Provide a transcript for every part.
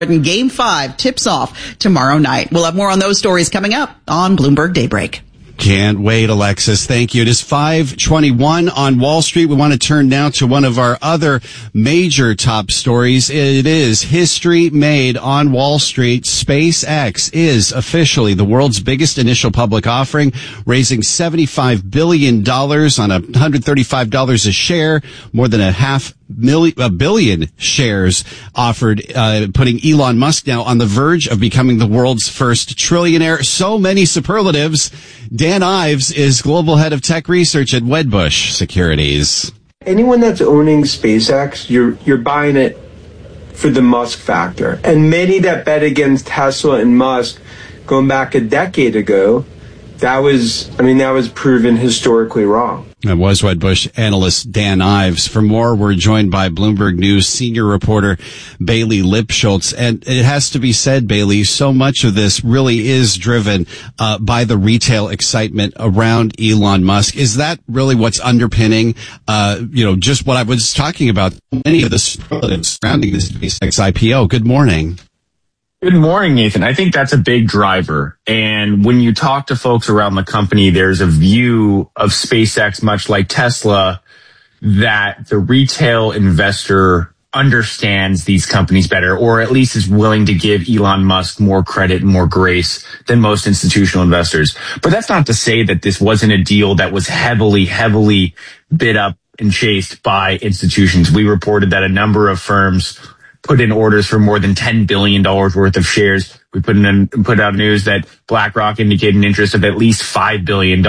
And Game 5 tips off tomorrow night. We'll have more on those stories coming up on Bloomberg Daybreak. Can't wait, Alexis. Thank you. It is 5:21 on Wall Street. We want to turn now to one of our other major top stories. It is history made on Wall Street. SpaceX is officially the world's biggest initial public offering, raising $75 billion on $135 a share, more than a billion shares offered, putting Elon Musk now on the verge of becoming the world's first trillionaire. So many superlatives. Dan Ives is global head of tech research at Wedbush Securities. Anyone that's owning SpaceX, you're buying it for the Musk factor. And many that bet against Tesla and Musk going back a decade ago, that was proven historically wrong. That was Wedbush analyst Dan Ives. For more, we're joined by Bloomberg News senior reporter Bailey Lipschultz. And it has to be said, Bailey, so much of this really is driven by the retail excitement around Elon Musk. Is that really what's underpinning, just what I was talking about, many of the superlatives surrounding this SpaceX IPO? Good morning. Good morning, Nathan. I think that's a big driver. And when you talk to folks around the company, there's a view of SpaceX, much like Tesla, that the retail investor understands these companies better, or at least is willing to give Elon Musk more credit and more grace than most institutional investors. But that's not to say that this wasn't a deal that was heavily bid up and chased by institutions. We reported that a number of firms put in orders for more than $10 billion worth of shares. We put out news that BlackRock indicated an interest of at least $5 billion.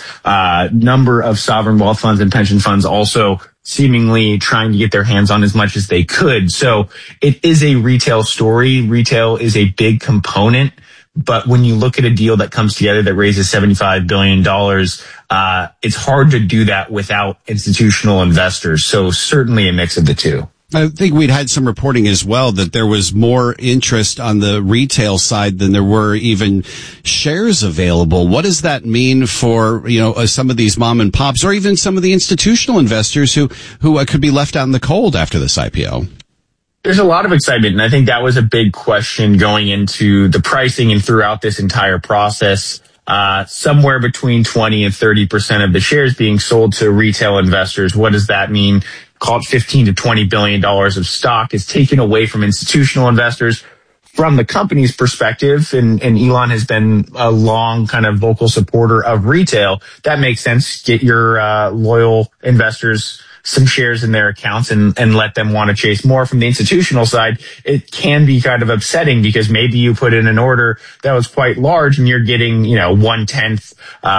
Number of sovereign wealth funds and pension funds also seemingly trying to get their hands on as much as they could. So it is a retail story. Retail is a big component. But when you look at a deal that comes together that raises $75 billion, it's hard to do that without institutional investors. So certainly a mix of the two. I think we'd had some reporting as well that there was more interest on the retail side than there were even shares available. What does that mean for, some of these mom and pops or even some of the institutional investors who could be left out in the cold after this IPO? There's a lot of excitement, and I think that was a big question going into the pricing and throughout this entire process. Somewhere between 20 and 30% of the shares being sold to retail investors. What does that mean? Call it $15 to $20 billion of stock is taken away from institutional investors. From the company's perspective, and Elon has been a long kind of vocal supporter of retail, that makes sense. Get your loyal investors some shares in their accounts and let them want to chase more. From the institutional side, it can be kind of upsetting because maybe you put in an order that was quite large and you're getting, 1/10,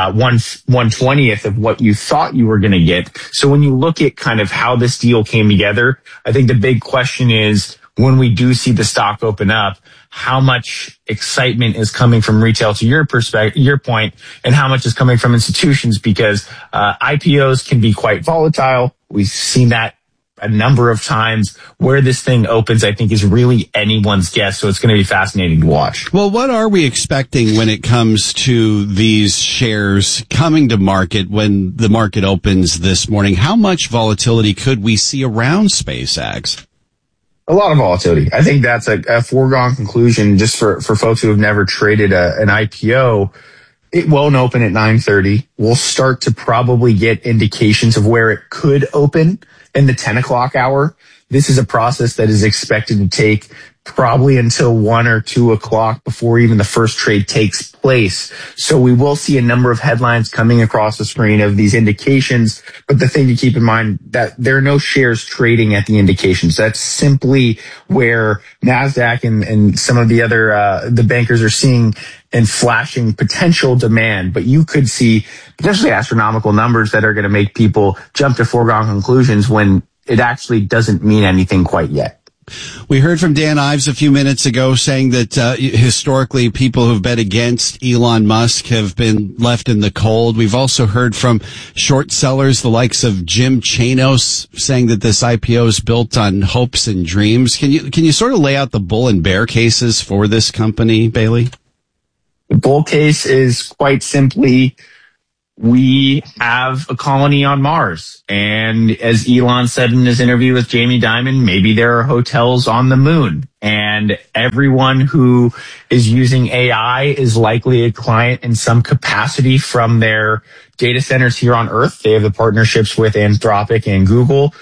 1/20th of what you thought you were going to get. So when you look at kind of how this deal came together, I think the big question is, when we do see the stock open up, how much excitement is coming from retail, to your point, and how much is coming from institutions? Because IPOs can be quite volatile. We've seen that a number of times. Where this thing opens, I think, is really anyone's guess. So it's going to be fascinating to watch. Well, what are we expecting when it comes to these shares coming to market when the market opens this morning? How much volatility could we see around SpaceX? A lot of volatility. I think that's a foregone conclusion just for folks who have never traded an IPO. It won't open at 9:30. We'll start to probably get indications of where it could open in the 10 o'clock hour. This is a process that is expected to take probably until 1 or 2 o'clock before even the first trade takes place. So we will see a number of headlines coming across the screen of these indications. But the thing to keep in mind, that there are no shares trading at the indications. That's simply where NASDAQ and some of the other, the bankers are seeing and flashing potential demand. But you could see potentially astronomical numbers that are going to make people jump to foregone conclusions when it actually doesn't mean anything quite yet. We heard from Dan Ives a few minutes ago saying that historically people who've bet against Elon Musk have been left in the cold. We've also heard from short sellers, the likes of Jim Chanos, saying that this IPO is built on hopes and dreams. Can you sort of lay out the bull and bear cases for this company, Bailey? The bull case is quite simply we have a colony on Mars. And as Elon said in his interview with Jamie Dimon, maybe there are hotels on the moon. And everyone who is using AI is likely a client in some capacity from their data centers here on Earth. They have the partnerships with Anthropic and Google,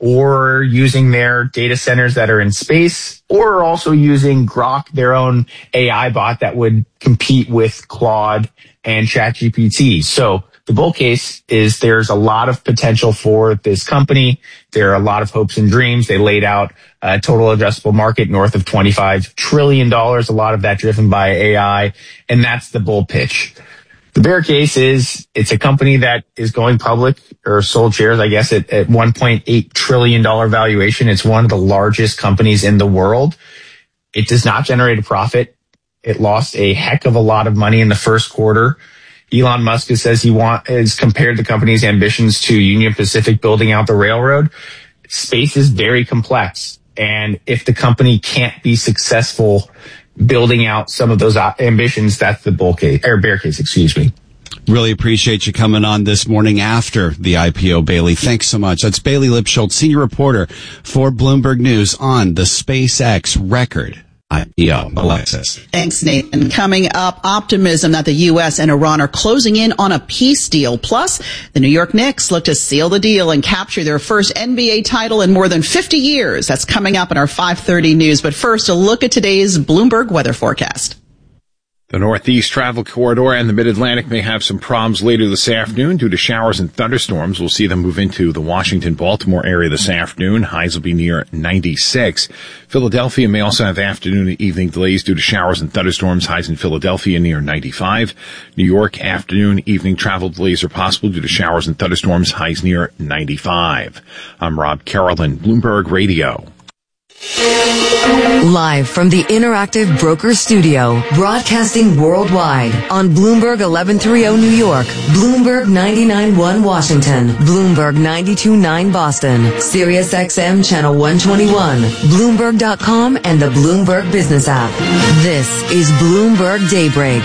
or using their data centers that are in space, or also using Grok, their own AI bot that would compete with Claude and ChatGPT. So the bull case is there's a lot of potential for this company. There are a lot of hopes and dreams. They laid out a total addressable market north of $25 trillion, a lot of that driven by AI, and that's the bull pitch. The bear case is it's a company that is going public, or sold shares, I guess, at $1.8 trillion valuation. It's one of the largest companies in the world. It does not generate a profit. It lost a heck of a lot of money in the first quarter. Elon Musk says has compared the company's ambitions to Union Pacific building out the railroad. Space is very complex. And if the company can't be successful building out some of those ambitions, that's the bull case, or bear case, excuse me. Really appreciate you coming on this morning after the IPO, Bailey. Thanks so much. That's Bailey Lipschultz, senior reporter for Bloomberg News on the SpaceX record IPO. Alexis. Thanks, Nathan. Coming up, optimism that the U.S. and Iran are closing in on a peace deal. Plus, the New York Knicks look to seal the deal and capture their first NBA title in more than 50 years. That's coming up in our 5:30 news. But first, a look at today's Bloomberg weather forecast. The Northeast travel corridor and the Mid-Atlantic may have some problems later this afternoon due to showers and thunderstorms. We'll see them move into the Washington-Baltimore area this afternoon. Highs will be near 96. Philadelphia may also have afternoon and evening delays due to showers and thunderstorms. Highs in Philadelphia near 95. New York, afternoon, evening travel delays are possible due to showers and thunderstorms. Highs near 95. I'm Rob Carolyn, Bloomberg Radio. Live from the Interactive Broker Studio, broadcasting worldwide on Bloomberg 1130 New York, Bloomberg 99.1 Washington, Bloomberg 92.9 Boston, Sirius XM Channel 121, Bloomberg.com, and the Bloomberg Business app. This is Bloomberg Daybreak.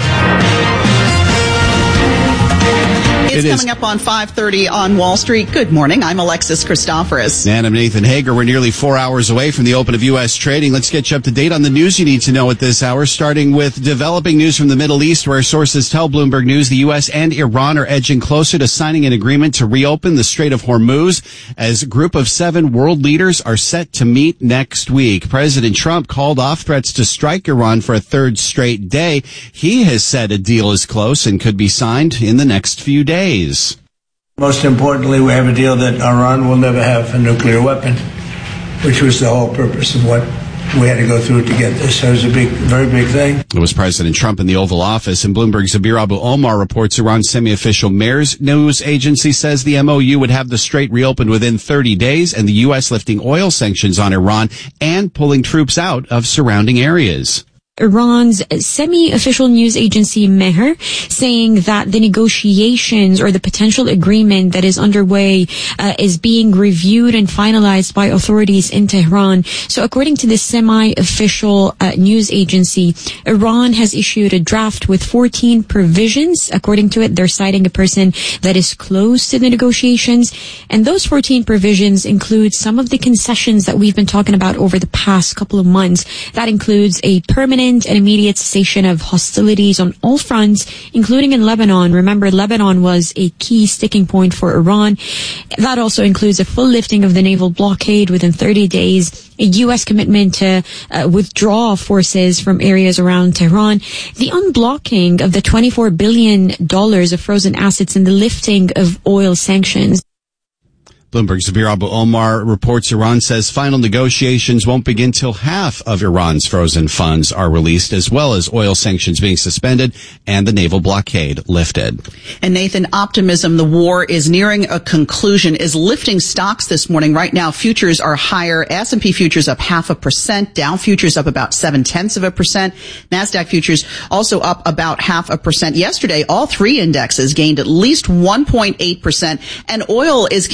It's coming up on 5:30 on Wall Street. Good morning. I'm Alexis Christoforous. And I'm Nathan Hager. We're nearly 4 hours away from the open of U.S. trading. Let's get you up to date on the news you need to know at this hour, starting with developing news from the Middle East, where sources tell Bloomberg News the U.S. and Iran are edging closer to signing an agreement to reopen the Strait of Hormuz, as a group of 7 world leaders are set to meet next week. President Trump called off threats to strike Iran for a third straight day. He has said a deal is close and could be signed in the next few days. Most importantly, we have a deal that Iran will never have a nuclear weapon, which was the whole purpose of what we had to go through to get this. So it was a very big thing. It was President Trump in the Oval Office, and Bloomberg's Zabir Abu Omar reports Iran's semi-official MERS news agency says the MOU would have the strait reopened within 30 days, and the U.S. lifting oil sanctions on Iran and pulling troops out of surrounding areas. Iran's semi-official news agency Mehr saying that the negotiations or the potential agreement that is underway is being reviewed and finalized by authorities in Tehran. So according to the semi-official news agency, Iran has issued a draft with 14 provisions. According to it, they're citing a person that is close to the negotiations. And those 14 provisions include some of the concessions that we've been talking about over the past couple of months. That includes a permanent and immediate cessation of hostilities on all fronts, including in Lebanon. Remember, Lebanon was a key sticking point for Iran. That also includes a full lifting of the naval blockade within 30 days, a U.S. commitment to withdraw forces from areas around Tehran, the unblocking of the $24 billion of frozen assets, and the lifting of oil sanctions. Bloomberg's Zabir Abu Omar reports Iran says final negotiations won't begin till half of Iran's frozen funds are released, as well as oil sanctions being suspended and the naval blockade lifted. And Nathan, optimism, the war is nearing a conclusion, is lifting stocks this morning. Right now, futures are higher. S&P futures up 0.5%. Dow futures up about 0.7%. NASDAQ futures also up about 0.5%. Yesterday, all 3 indexes gained at least 1.8%. And oil is continuing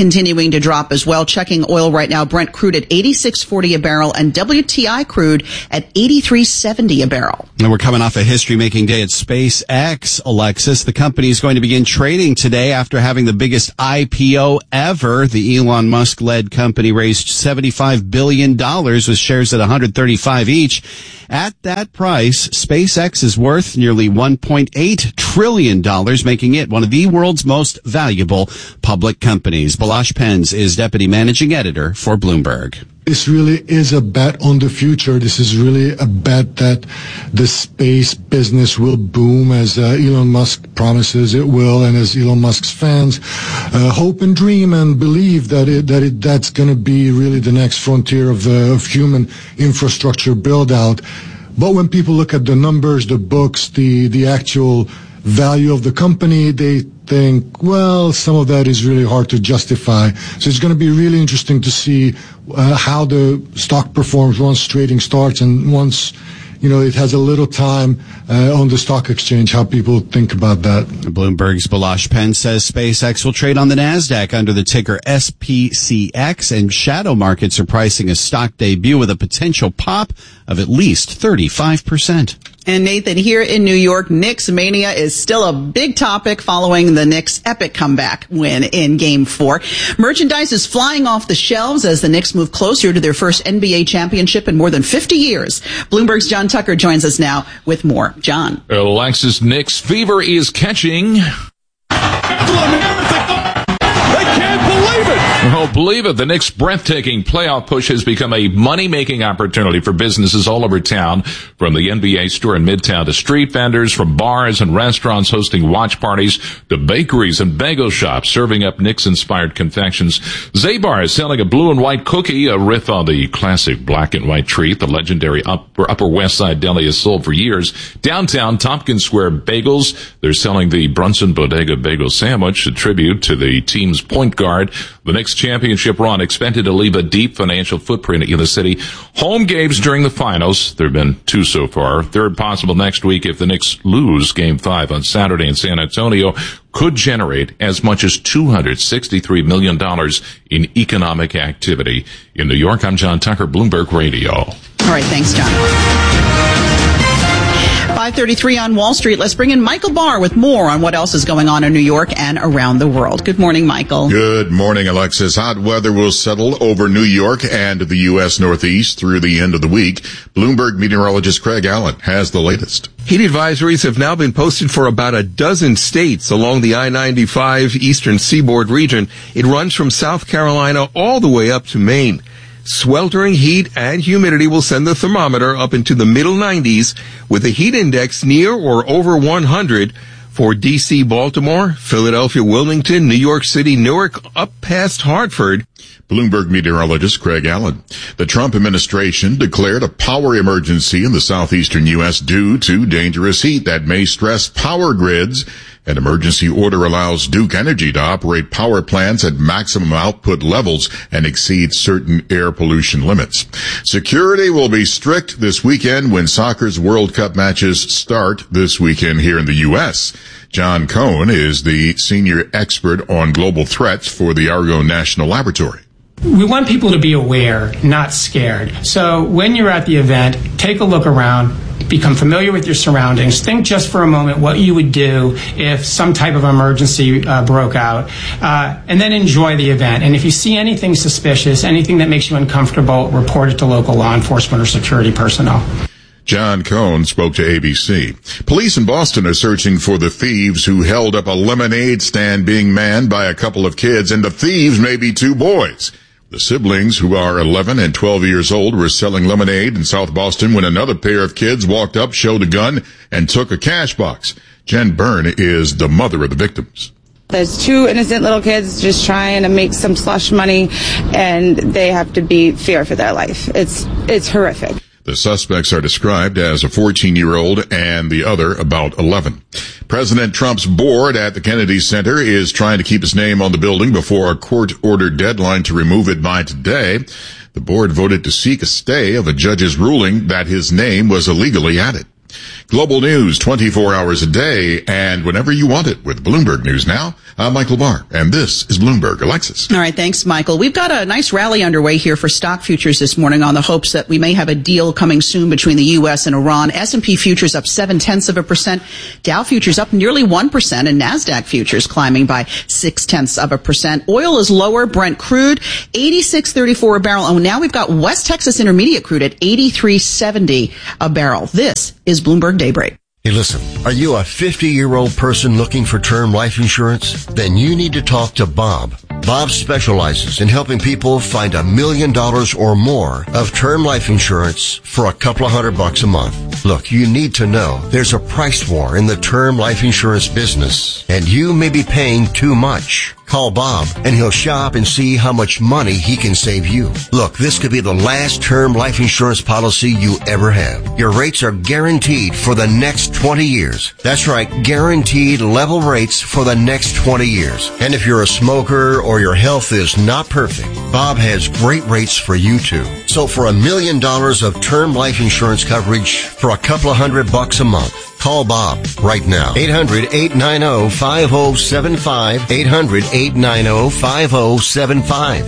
continuing to drop as well. Checking oil right now, Brent crude at $86.40 a barrel and WTI crude at $83.70 a barrel. And we're coming off a history-making day at SpaceX, Alexis. The company is going to begin trading today after having the biggest IPO ever. The Elon Musk-led company raised $75 billion with shares at $135 each. At that price, SpaceX is worth nearly $1.8 trillion, making it one of the world's most valuable public companies. Balash Penz is deputy managing editor for Bloomberg. This really is a bet on the future. This is really a bet that the space business will boom as Elon Musk promises it will, and as Elon Musk's fans hope and dream and believe that's going to be really the next frontier of human infrastructure build out. But when people look at the numbers, the books, the actual value of the company, they think, well, some of that is really hard to justify. So it's going to be really interesting to see how the stock performs once trading starts and once, it has a little time on the stock exchange, how people think about that. Bloomberg's Balash Penz says SpaceX will trade on the NASDAQ under the ticker SPCX, and shadow markets are pricing a stock debut with a potential pop of at least 35%. And Nathan, here in New York, Knicks mania is still a big topic following the Knicks' epic comeback win in Game 4. Merchandise is flying off the shelves as the Knicks move closer to their first NBA championship in more than 50 years. Bloomberg's John Tucker joins us now with more. John. Alexis, Knicks fever is catching. Oh, believe it. The Knicks' breathtaking playoff push has become a money-making opportunity for businesses all over town, from the NBA store in Midtown to street vendors, from bars and restaurants hosting watch parties to bakeries and bagel shops serving up Knicks-inspired confections. Zabar is selling a blue and white cookie, a riff on the classic black and white treat the legendary Upper West Side deli has sold for years. Downtown Tompkins Square Bagels, they're selling the Brunson Bodega Bagel Sandwich, a tribute to the team's point guard. The Knicks championship run expected to leave a deep financial footprint in the city. Home games during the finals, there have been 2 so far. Third possible next week if the Knicks lose Game 5 on Saturday in San Antonio, could generate as much as $263 million in economic activity. In New York, I'm John Tucker, Bloomberg Radio. All right, thanks, John. 5:33 on Wall Street. Let's bring in Michael Barr with more on what else is going on in New York and around the world. Good morning, Michael. Good morning, Alexis. Hot weather will settle over New York and the U.S. Northeast through the end of the week. Bloomberg meteorologist Craig Allen has the latest. Heat advisories have now been posted for about a dozen states along the I-95 Eastern Seaboard region. It runs from South Carolina all the way up to Maine. Sweltering heat and humidity will send the thermometer up into the middle 90s with a heat index near or over 100 for D.C., Baltimore, Philadelphia, Wilmington, New York City, Newark, up past Hartford. Bloomberg meteorologist Craig Allen. The Trump administration declared a power emergency in the southeastern U.S. due to dangerous heat that may stress power grids. An emergency order allows Duke Energy to operate power plants at maximum output levels and exceed certain air pollution limits. Security will be strict this weekend when soccer's World Cup matches start this weekend here in the U.S. John Cohn is the senior expert on global threats for the Argonne National Laboratory. We want people to be aware, not scared. So when you're at the event, take a look around, become familiar with your surroundings. Think just for a moment what you would do if some type of emergency broke out, and then enjoy the event. And if you see anything suspicious, anything that makes you uncomfortable, report it to local law enforcement or security personnel. John Cohn spoke to ABC. Police in Boston are searching for the thieves who held up a lemonade stand being manned by a couple of kids, and the thieves may be 2 boys. The siblings, who are 11 and 12 years old, were selling lemonade in South Boston when another pair of kids walked up, showed a gun, and took a cash box. Jen Byrne is the mother of the victims. There's 2 innocent little kids just trying to make some slush money, and they have to be feared for their life. It's horrific. The suspects are described as a 14-year-old and the other about 11. President Trump's board at the Kennedy Center is trying to keep his name on the building before a court-ordered deadline to remove it by today. The board voted to seek a stay of a judge's ruling that his name was illegally added. Global news 24 hours a day and whenever you want it with Bloomberg News Now. I'm Michael Barr, and this is Bloomberg. Alexis. All right, thanks, Michael. We've got a nice rally underway here for stock futures this morning on the hopes that we may have a deal coming soon between the U.S. and Iran. S&P futures up 0.7%, Dow futures up nearly 1%, and NASDAQ futures climbing by 0.6%. Oil is lower. Brent crude, $86.34 a barrel. Oh, now we've got West Texas Intermediate crude at $83.70 a barrel. This is Bloomberg Daybreak. Hey, listen, are you a 50-year-old person looking for term life insurance? Then you need to talk to Bob. Bob specializes in helping people find $1 million or more of term life insurance for a couple of $100 a month. Look, you need to know there's a price war in the term life insurance business, and you may be paying too much. Call Bob, and he'll shop and see how much money he can save you. Look, this could be the last term life insurance policy you ever have. Your rates are guaranteed for the next 20 years. That's right, guaranteed level rates for the next 20 years. And if you're a smoker or your health is not perfect, Bob has great rates for you too. So for $1 million of term life insurance coverage for a couple of $100 a month, call Bob right now. 800-890-5075. 800-890-5075.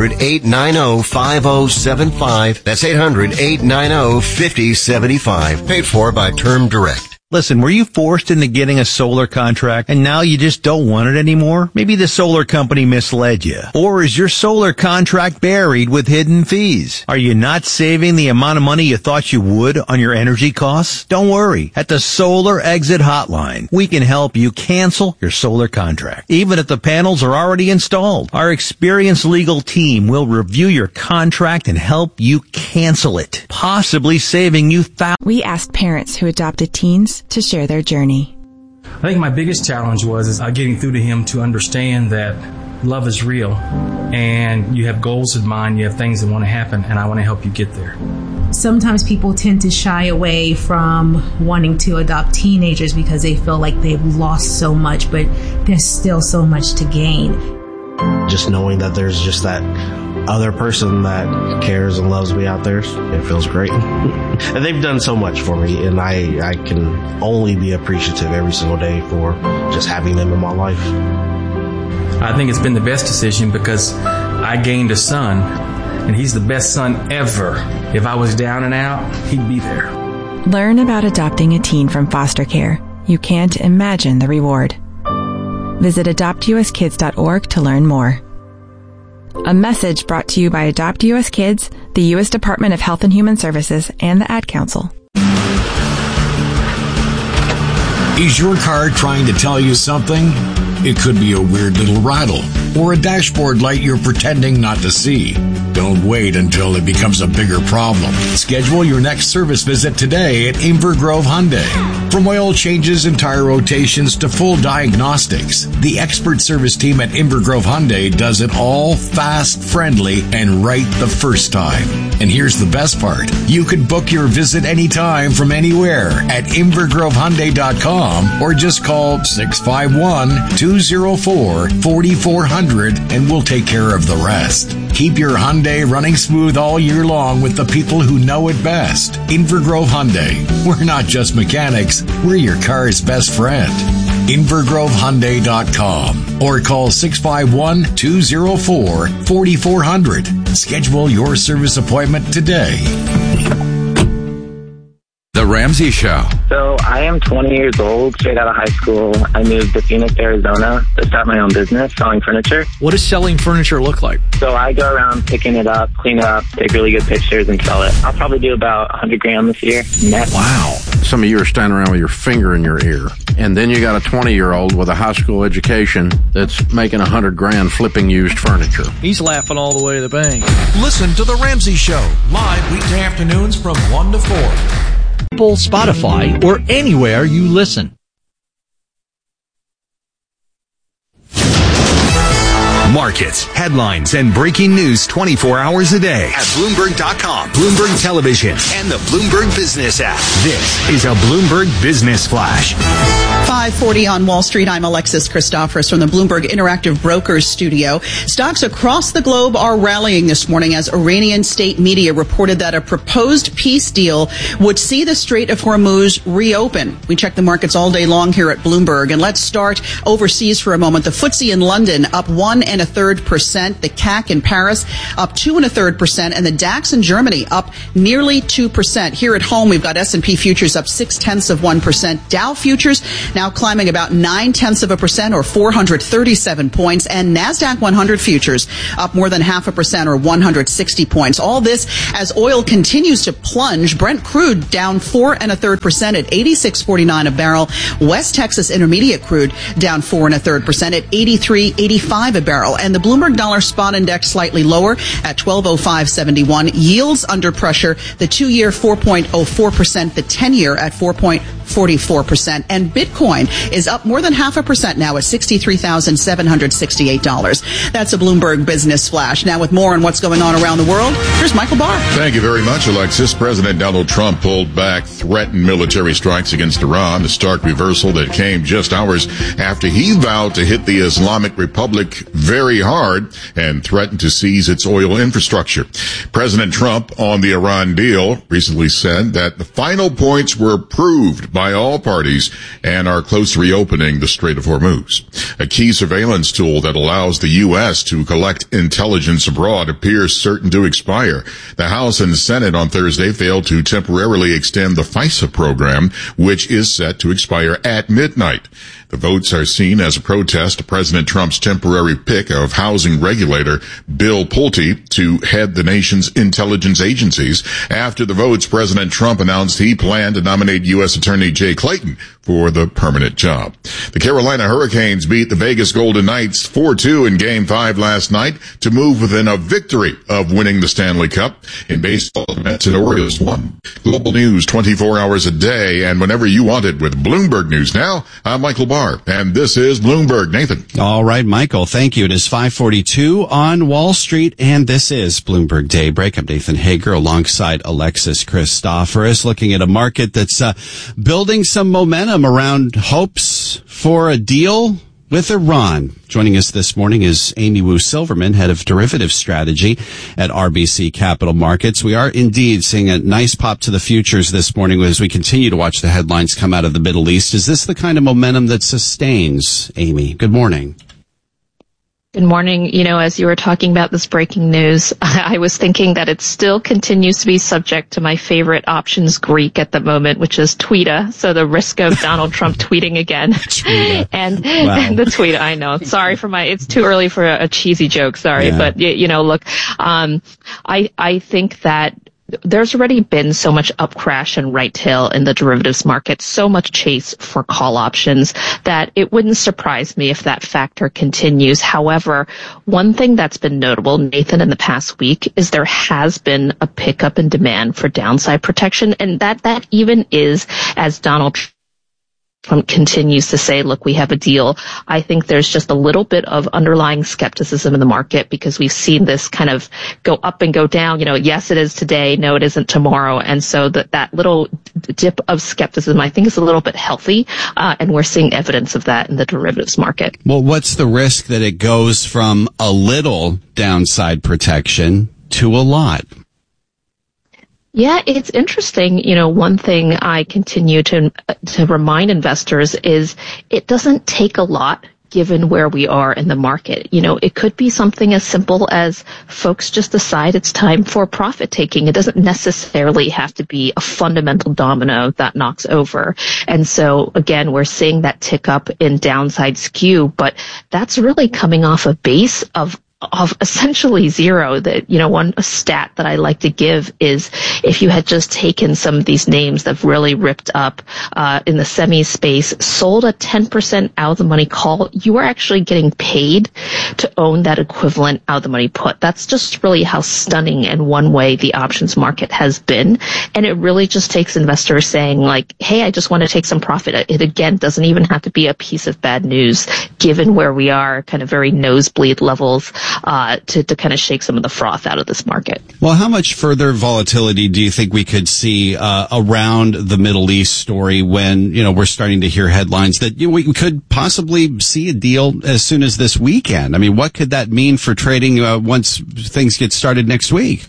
800-890-5075. That's 800-890-5075. Paid for by Term Direct. Listen, were you forced into getting a solar contract and now you just don't want it anymore? Maybe the solar company misled you. Or is your solar contract buried with hidden fees? Are you not saving the amount of money you thought you would on your energy costs? Don't worry. At the Solar Exit Hotline, we can help you cancel your solar contract, even if the panels are already installed. Our experienced legal team will review your contract and help you cancel it, possibly saving you thousands. We asked parents who adopted teens to share their journey. I think my biggest challenge was getting through to him to understand that love is real and you have goals in mind, you have things that want to happen, and I want to help you get there. Sometimes people tend to shy away from wanting to adopt teenagers because they feel like they've lost so much, but there's still so much to gain. Just knowing that there's just that other person that cares and loves me out there, it feels great. And they've done so much for me, and I can only be appreciative every single day for just having them in my life. I think it's been the best decision because I gained a son, and he's the best son ever. If I was down and out, he'd be there. Learn about adopting a teen from foster care. You can't imagine the reward. Visit adoptuskids.org to learn more. A message brought to you by Adopt US Kids, the U.S. Department of Health and Human Services, and the Ad Council. Is your car trying to tell you something? It could be a weird little rattle or a dashboard light you're pretending not to see. Don't wait until it becomes a bigger problem. Schedule your next service visit today at Inver Grove Hyundai. From oil changes and tire rotations to full diagnostics, the expert service team at Inver Grove Hyundai does it all fast, friendly, and right the first time. And here's the best part. You can book your visit anytime from anywhere at invergrovehyundai.com or just call 651-204-4400 and we'll take care of the rest. Keep your Hyundai running smooth all year long with the people who know it best. Inver Grove Hyundai. We're not just mechanics, we're your car's best friend. invergrovehyundai.com or call 651-204-4400. Schedule your service appointment today. The Ramsey Show. So I am 20 years old, straight out of high school. I moved to Phoenix, Arizona to start my own business selling furniture. What does selling furniture look like? So I go around picking it up, clean it up, take really good pictures and sell it. I'll probably do about $100,000 this year net. Wow. Some of you are standing around with your finger in your ear. And then you got a 20-year-old with a high school education that's making $100,000 flipping used furniture. He's laughing all the way to the bank. Listen to The Ramsey Show, live weekday afternoons from 1 to 4. Apple, Spotify, or anywhere you listen. Markets, headlines, and breaking news 24 hours a day at Bloomberg.com, Bloomberg Television, and the Bloomberg Business app. This is a Bloomberg Business Flash. 5:40 on Wall Street. I'm Alexis Christoforous from the Bloomberg Interactive Brokers studio. Stocks across the globe are rallying this morning as Iranian state media reported that a proposed peace deal would see the Strait of Hormuz reopen. We check the markets all day long here at Bloomberg, and let's start overseas for a moment. The FTSE in London up 1 1/3%, the CAC in Paris up 2 1/3%, and the DAX in Germany up nearly 2%. Here at home, we've got S&P futures up 0.6%, Dow futures now climbing about 0.9% or 437 points, and NASDAQ 100 futures up more than 0.5% or 160 points. All this as oil continues to plunge. Brent crude down 4 1/3% at $86.49 a barrel. West Texas Intermediate crude down 4 1/3% at $83.85 a barrel. And the Bloomberg Dollar Spot Index slightly lower at 1205.71. Yields under pressure. The 2-year 4.04%, the 10-year at 4.44%. And Bitcoin is up more than 0.5% now at $63,768. That's a Bloomberg Business Flash. Now with more on what's going on around the world, here's Michael Barr. Thank you very much, Alexis. President Donald Trump pulled back threatened military strikes against Iran, a stark reversal that came just hours after he vowed to hit the Islamic Republic very hard and threatened to seize its oil infrastructure. President Trump on the Iran deal recently said that the final points were approved by all parties and are close to reopening the Strait of Hormuz. A key surveillance tool that allows the U.S. to collect intelligence abroad appears certain to expire. The House and Senate on Thursday failed to temporarily extend the FISA program, which is set to expire at midnight. The votes are seen as a protest to President Trump's temporary pick of housing regulator Bill Pulte to head the nation's intelligence agencies. After the votes, President Trump announced he planned to nominate U.S. Attorney Jay Clayton for the permanent job. The Carolina Hurricanes beat the Vegas Golden Knights 4-2 in Game 5 last night to move within a victory of winning the Stanley Cup. In baseball, the Mets and Orioles won. Global news 24 hours a day and whenever you want it with Bloomberg News Now. I'm Michael Barr. And this is Bloomberg. Nathan. All right, Michael. Thank you. It is 5:42 on Wall Street, and this is Bloomberg Daybreak. I'm Nathan Hager alongside Alexis Christoforous, looking at a market that's building some momentum around hopes for a deal with Iran. Joining us this morning is Amy Wu Silverman, head of derivative strategy at RBC Capital Markets. We are indeed seeing a nice pop to the futures this morning as we continue to watch the headlines come out of the Middle East. Is this the kind of momentum that sustains, Amy? Good morning. Good morning. You know, as you were talking about this breaking news, I was thinking that it still continues to be subject to my favorite options Greek at the moment, which is Tweeta. So the risk of Donald Trump tweeting again. and the tweet, I know. Sorry for it's too early for a cheesy joke. Sorry. Yeah. But, you know, look, I think that there's already been so much up crash and right tail in the derivatives market, so much chase for call options that it wouldn't surprise me if that factor continues. However, one thing that's been notable, Nathan, in the past week is there has been a pickup in demand for downside protection, and that even is as Donald Trump continues to say, look, we have a deal. I think there's just a little bit of underlying skepticism in the market because we've seen this kind of go up and go down. You know, yes, it is today. No, it isn't tomorrow. And so that little dip of skepticism, I think, is a little bit healthy. And we're seeing evidence of that in the derivatives market. Well, what's the risk that it goes from a little downside protection to a lot? Yeah, it's interesting. You know, one thing I continue to remind investors is it doesn't take a lot given where we are in the market. You know, it could be something as simple as folks just decide it's time for profit taking. It doesn't necessarily have to be a fundamental domino that knocks over. And so again, we're seeing that tick up in downside skew, but that's really coming off a base of of essentially zero. That, one stat that I like to give is if you had just taken some of these names that have really ripped up in the semi space, sold a 10% out of the money call, you are actually getting paid to own that equivalent out of the money put. That's just really how stunning and one way the options market has been. And it really just takes investors saying like, hey, I just want to take some profit. It again doesn't even have to be a piece of bad news given where we are, kind of very nosebleed levels, to kind of shake some of the froth out of this market. Well, how much further volatility do you think we could see around the Middle East story when, we're starting to hear headlines that we could possibly see a deal as soon as this weekend? I mean, what could that mean for trading once things get started next week?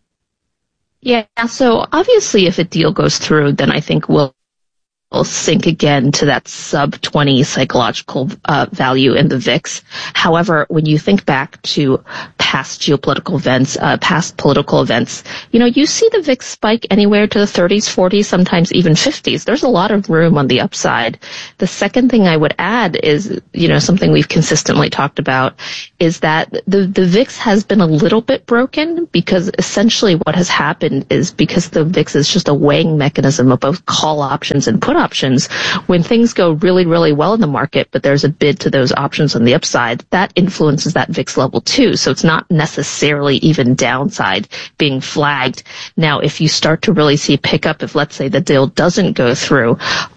Yeah, so obviously if a deal goes through, then I think we'll sink again to that sub 20 psychological value in the VIX. However, when you think back to past geopolitical events, past political events, you see the VIX spike anywhere to the 30s, 40s, sometimes even 50s. There's a lot of room on the upside. The second thing I would add is, something we've consistently talked about is that the VIX has been a little bit broken because essentially what has happened is because the VIX is just a weighing mechanism of both call options and put options. When things go really, really well in the market, but there's a bid to those options on the upside, that influences that VIX level too. So it's not necessarily even downside being flagged. Now, if you start to really see pickup, if let's say the deal doesn't go through,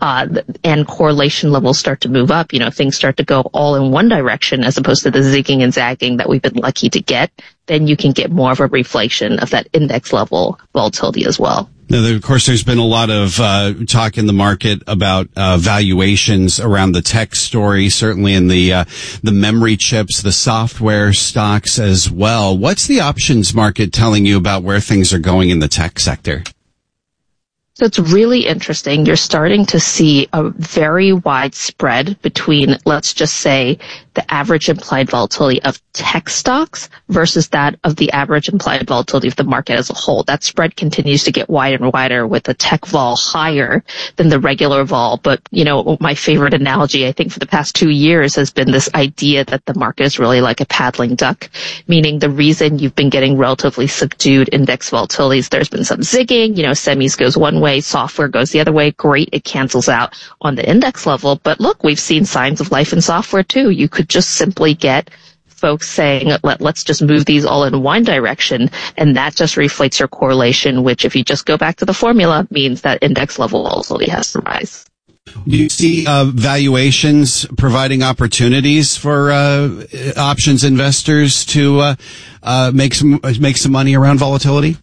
and correlation levels start to move up, things start to go all in one direction as opposed to the zigging and zagging that we've been lucky to get, then you can get more of a reflation of that index level volatility as well. Now, of course, there's been a lot of talk in the market about valuations around the tech story, certainly in the memory chips, the software stocks as well. What's the options market telling you about where things are going in the tech sector? So it's really interesting. You're starting to see a very wide spread between, let's just say, the average implied volatility of tech stocks versus that of the average implied volatility of the market as a whole. That spread continues to get wider and wider with the tech vol higher than the regular vol. But, my favorite analogy, I think, for the past 2 years has been this idea that the market is really like a paddling duck, meaning the reason you've been getting relatively subdued index volatilities, there's been some zigging, semis goes one way, software goes the other way. Great. It cancels out on the index level. But look, we've seen signs of life in software too. You could just simply get folks saying, let's just move these all in one direction. And that just reflates your correlation, which if you just go back to the formula means that index level volatility has to rise. Do you see valuations providing opportunities for options investors to make some money around volatility?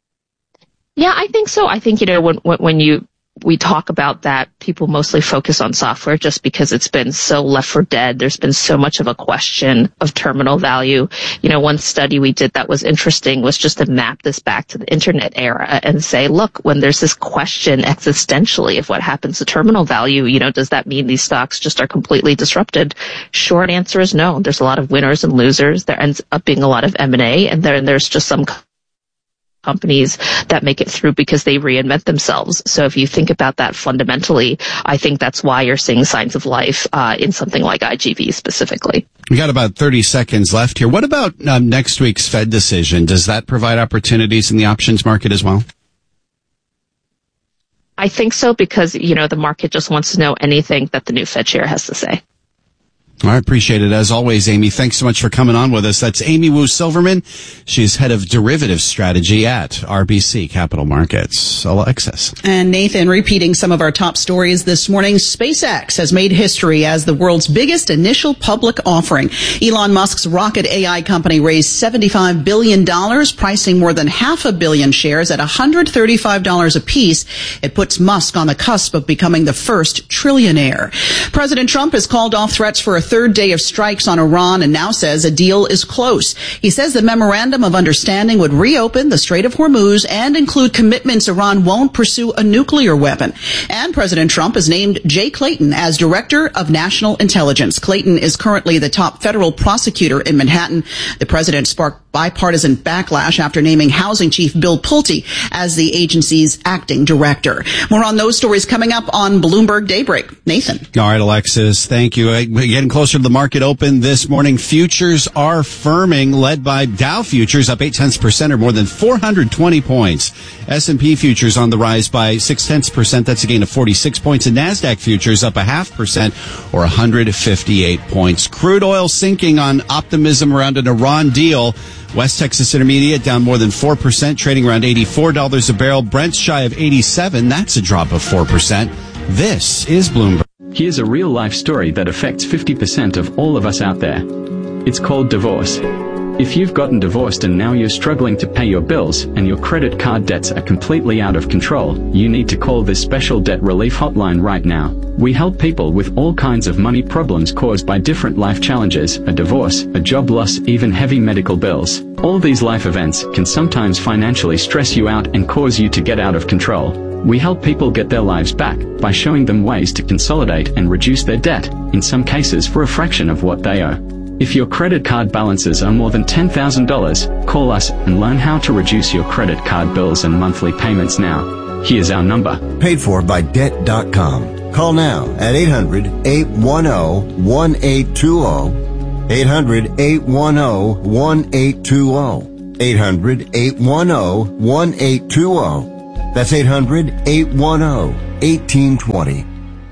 Yeah, I think so. I think, when we talk about that, people mostly focus on software just because it's been so left for dead. There's been so much of a question of terminal value. One study we did that was interesting was just to map this back to the internet era and say, look, when there's this question existentially of what happens to terminal value, does that mean these stocks just are completely disrupted? Short answer is no. There's a lot of winners and losers. There ends up being a lot of M&A, and there's just some companies that make it through because they reinvent themselves. So if you think about that fundamentally, I think that's why you're seeing signs of life in something like IGV specifically. We got about 30 seconds left here. What about next week's Fed decision? Does that provide opportunities in the options market as well? I think so because, the market just wants to know anything that the new Fed chair has to say. I appreciate it. As always, Amy, thanks so much for coming on with us. That's Amy Wu Silverman. She's head of derivatives strategy at RBC Capital Markets. Alexis. And Nathan, repeating some of our top stories this morning, SpaceX has made history as the world's biggest initial public offering. Elon Musk's rocket AI company raised $75 billion, pricing more than 500 million shares at $135 apiece. It puts Musk on the cusp of becoming the first trillionaire. President Trump has called off threats for a third day of strikes on Iran and now says a deal is close. He says the memorandum of understanding would reopen the Strait of Hormuz and include commitments Iran won't pursue a nuclear weapon. And President Trump has named Jay Clayton as Director of National Intelligence. Clayton is currently the top federal prosecutor in Manhattan. The president sparked bipartisan backlash after naming Housing Chief Bill Pulte as the agency's acting director. More on those stories coming up on Bloomberg Daybreak. Nathan. All right, Alexis. Thank you. Again, closer to the market open this morning. Futures are firming, led by Dow futures up 0.8% or more than 420 points. S&P futures on the rise by 0.6%. That's a gain of 46 points. And NASDAQ futures up 0.5% or 158 points. Crude oil sinking on optimism around an Iran deal. West Texas Intermediate down more than 4%, trading around $84 a barrel. Brent's shy of 87. That's a drop of 4%. This is Bloomberg. Here's a real-life story that affects 50% of all of us out there. It's called divorce. If you've gotten divorced and now you're struggling to pay your bills and your credit card debts are completely out of control, you need to call this special debt relief hotline right now. We help people with all kinds of money problems caused by different life challenges, a divorce, a job loss, even heavy medical bills. All these life events can sometimes financially stress you out and cause you to get out of control. We help people get their lives back by showing them ways to consolidate and reduce their debt, in some cases for a fraction of what they owe. If your credit card balances are more than $10,000, call us and learn how to reduce your credit card bills and monthly payments now. Here's our number. Paid for by Debt.com. Call now at 800-810-1820. 800-810-1820. 800-810-1820. That's 800-810-1820.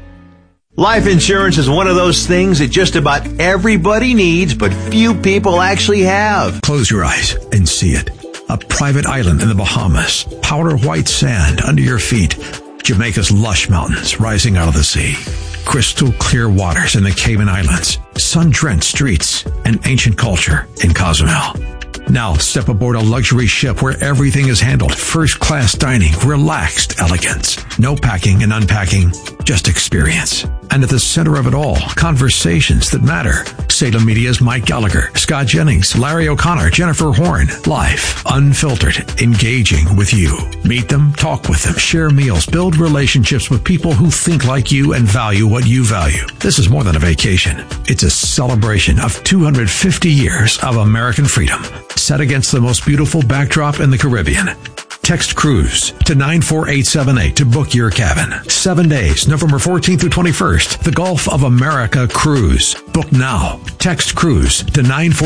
Life insurance is one of those things that just about everybody needs, but few people actually have. Close your eyes and see it. A private island in the Bahamas, powder white sand under your feet, Jamaica's lush mountains rising out of the sea, crystal clear waters in the Cayman Islands, sun-drenched streets, and ancient culture in Cozumel. Now step aboard a luxury ship where everything is handled. First-class dining, relaxed elegance. No packing and unpacking, just experience. And at the center of it all, conversations that matter. Salem Media's Mike Gallagher, Scott Jennings, Larry O'Connor, Jennifer Horn. Live, unfiltered, engaging with you. Meet them, talk with them, share meals, build relationships with people who think like you and value what you value. This is more than a vacation. It's a celebration of 250 years of American freedom, set against the most beautiful backdrop in the Caribbean. Text cruise to 94878 to book your cabin. 7 days, November 14th through 21st. The Gulf of America cruise. Book now. Text cruise to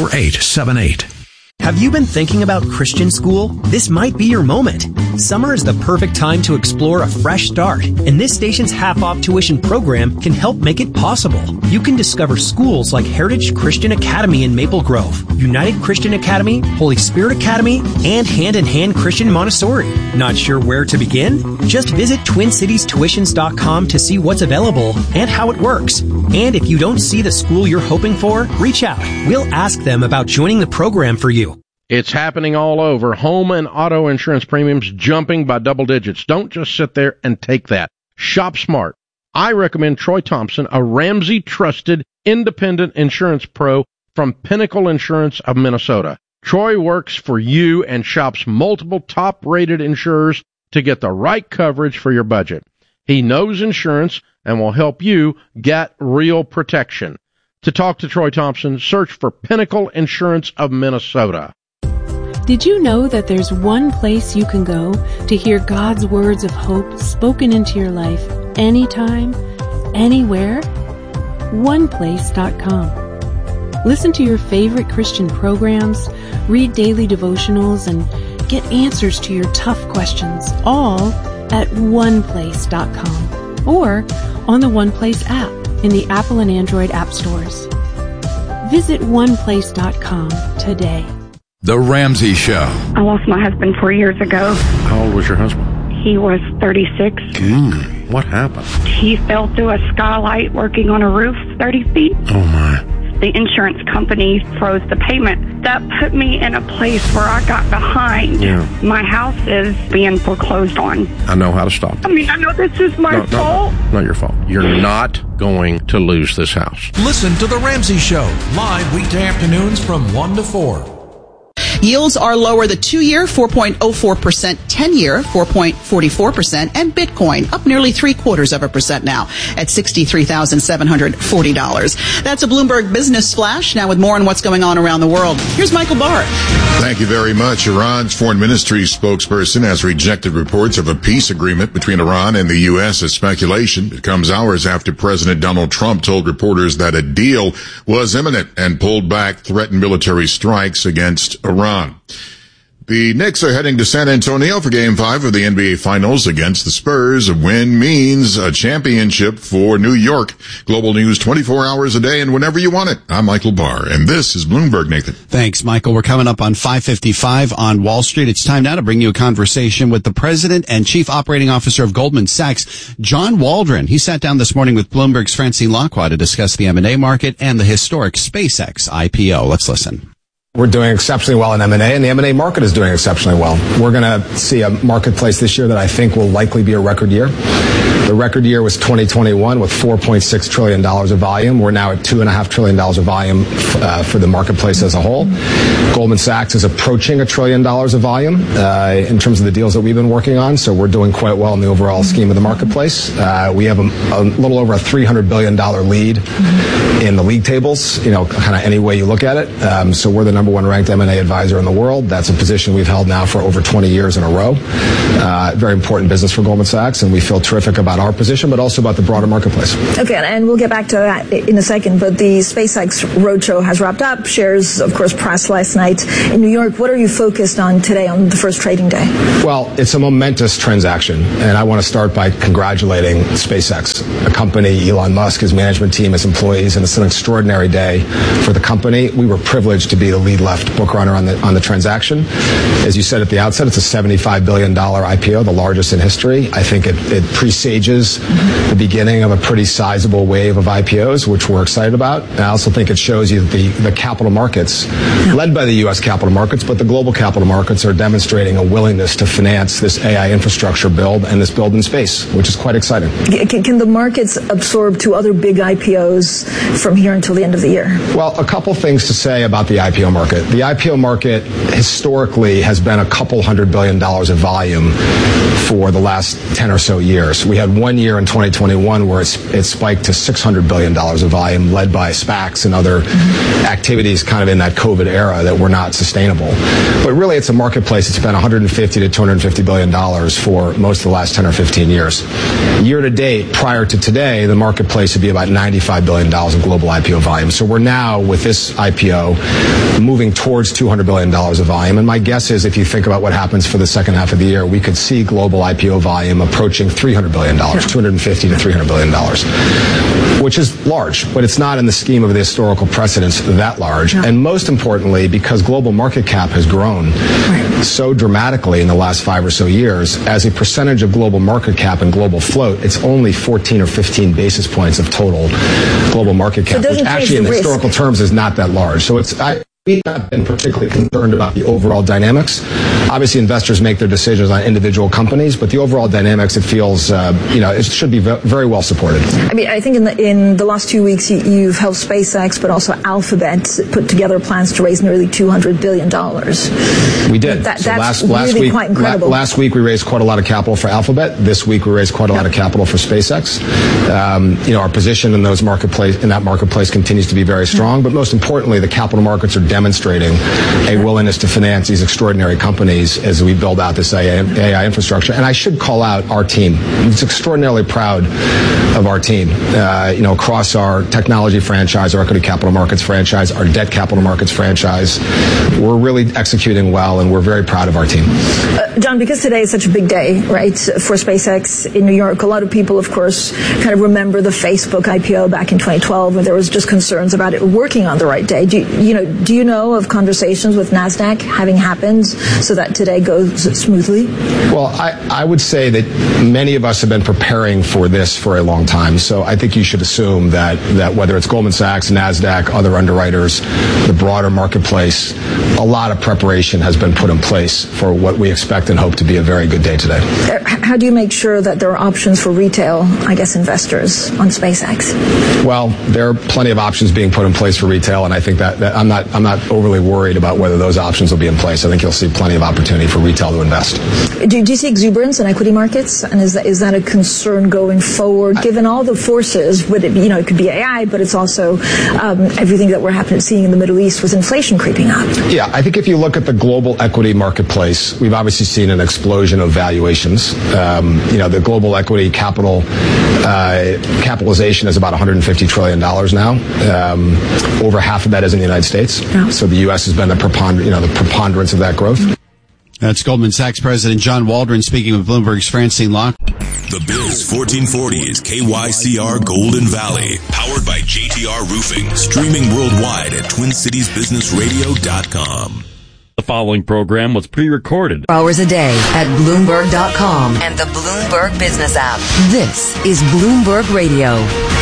94878. Have you been thinking about Christian school? This might be your moment. Summer is the perfect time to explore a fresh start, and this station's half-off tuition program can help make it possible. You can discover schools like Heritage Christian Academy in Maple Grove, United Christian Academy, Holy Spirit Academy, and Hand in Hand Christian Montessori. Not sure where to begin? Just visit TwinCitiesTuitions.com to see what's available and how it works. And if you don't see the school you're hoping for, reach out. We'll ask them about joining the program for you. It's happening all over. Home and auto insurance premiums jumping by double digits. Don't just sit there and take that. Shop smart. I recommend Troy Thompson, a Ramsey trusted independent insurance pro from Pinnacle Insurance of Minnesota. Troy works for you and shops multiple top rated insurers to get the right coverage for your budget. He knows insurance and will help you get real protection. To talk to Troy Thompson, search for Pinnacle Insurance of Minnesota. Did you know that there's one place you can go to hear God's words of hope spoken into your life anytime, anywhere? OnePlace.com. Listen to your favorite Christian programs, read daily devotionals, and get answers to your tough questions, all at OnePlace.com or on the OnePlace app in the Apple and Android app stores. Visit OnePlace.com today. The Ramsey Show. I lost my husband 4 years ago. How old was your husband? He was 36. What happened? He fell through a skylight working on a roof 30 feet. Oh, my. The insurance company froze the payment. That put me in a place where I got behind. Yeah. My house is being foreclosed on. I know how to stop it. I mean, I know this is my fault. Not your fault. You're not going to lose this house. Listen to The Ramsey Show, live weekday afternoons from 1 to 4. Yields are lower. The 2-year, 4.04%, 10-year, 4.44%, and Bitcoin up nearly 0.75% now at $63,740. That's a Bloomberg Business Flash. Now with more on what's going on around the world, here's Michael Barr. Thank you very much. Iran's foreign ministry spokesperson has rejected reports of a peace agreement between Iran and the U.S. as speculation. It comes hours after President Donald Trump told reporters that a deal was imminent and pulled back threatened military strikes against Iran. The Knicks are heading to San Antonio for Game 5 of the NBA Finals against the Spurs. A win means a championship for New York. Global news 24 hours a day and whenever you want it. I'm Michael Barr, and this is Bloomberg, Nathan. Thanks, Michael. We're coming up on 5:55 on Wall Street. It's time now to bring you a conversation with the president and chief operating officer of Goldman Sachs, John Waldron. He sat down this morning with Bloomberg's Francine Lacqua to discuss the M&A market and the historic SpaceX IPO. Let's listen. We're doing exceptionally well in M&A, and the M&A market is doing exceptionally well. We're going to see a marketplace this year that I think will likely be a record year. The record year was 2021 with $4.6 trillion of volume. We're now at $2.5 trillion of volume for the marketplace as a whole. Goldman Sachs is approaching $1 trillion of volume in terms of the deals that we've been working on, so we're doing quite well in the overall scheme of the marketplace. We have a little over a $300 billion lead in the league tables, kind of any way you look at it. So we're the number one ranked M&A advisor in the world. That's a position we've held now for over 20 years in a row. Very important business for Goldman Sachs, and we feel terrific about our position, but also about the broader marketplace. Okay, and we'll get back to that in a second, but the SpaceX roadshow has wrapped up. Shares, of course, priced last night in New York. What are you focused on today on the first trading day? Well, it's a momentous transaction, and I want to start by congratulating SpaceX, a company, Elon Musk, his management team, his employees, and it's an extraordinary day for the company. We were privileged to be the lead left book runner on the transaction. As you said at the outset, it's a $75 billion IPO, the largest in history. I think it presages the beginning of a pretty sizable wave of IPOs, which we're excited about. And I also think it shows you that the capital markets, led by the U.S. capital markets, but the global capital markets are demonstrating a willingness to finance this AI infrastructure build and this build in space, which is quite exciting. Can the markets absorb two other big IPOs from here until the end of the year? Well, a couple things to say about the IPO market. The IPO market historically has been a couple $100 billion of volume for the last 10 or so years. We had 1 year in 2021 where it spiked to $600 billion of volume, led by SPACs and other activities kind of in that COVID era that were not sustainable. But really, it's a marketplace that's been $150 to $250 billion for most of the last 10 or 15 years. Year to date, prior to today, the marketplace would be about $95 billion of global IPO volume. So we're now, with this IPO, moving towards $200 billion of volume. And my guess is if you think about what happens for the second half of the year, we could see global IPO volume approaching $300 billion, $250 to $300 billion, which is large, but it's not in the scheme of the historical precedents that large. Yeah. And most importantly, because global market cap has grown so dramatically in the last 5 or so years, as a percentage of global market cap and global float, it's only 14 or 15 basis points of total global market cap, which actually in historical terms is not that large. So we've not been particularly concerned about the overall dynamics. Obviously, investors make their decisions on individual companies, but the overall dynamics, it feels, it should be very well supported. I mean, I think in the last 2 weeks, you've helped SpaceX, but also Alphabet put together plans to raise nearly $200 billion. We did. That's really week, quite incredible. Last week, we raised quite a lot of capital for Alphabet. This week, we raised quite a lot of capital for SpaceX. Our position in that marketplace continues to be very strong, but most importantly, the capital markets are demonstrating a willingness to finance these extraordinary companies as we build out this AI infrastructure. And I should call out our team. It's extraordinarily proud of our team, across our technology franchise, our equity capital markets franchise, our debt capital markets franchise. We're really executing well, and we're very proud of our team. John, because today is such a big day, right, for SpaceX in New York, a lot of people, of course, kind of remember the Facebook IPO back in 2012 when there was just concerns about it working on the right day. Do you know of conversations with NASDAQ having happened so that today goes smoothly? Well, I would say that many of us have been preparing for this for a long time. So I think you should assume that whether it's Goldman Sachs, NASDAQ, other underwriters, the broader marketplace, a lot of preparation has been put in place for what we expect and hope to be a very good day today. How do you make sure that there are options for retail, investors on SpaceX? Well, there are plenty of options being put in place for retail, and I think that I'm not not overly worried about whether those options will be in place. I think you'll see plenty of opportunity for retail to invest. Do you see exuberance in equity markets? And is that a concern going forward, given all the forces? It could be AI, but it's also everything that we're seeing in the Middle East with inflation creeping up. Yeah, I think if you look at the global equity marketplace, we've obviously seen an explosion of valuations. The global equity capitalization is about $150 trillion now. Over half of that is in the United States. Yeah. So the U.S. has been the preponderance of that growth. That's Goldman Sachs President John Waldron speaking with Bloomberg's Francine Locke. The Biz 1440 is KYCR Golden Valley, powered by JTR Roofing, streaming worldwide at TwinCitiesBusinessRadio.com. The following program was pre-recorded. Hours a day at Bloomberg.com and the Bloomberg Business app. This is Bloomberg Radio.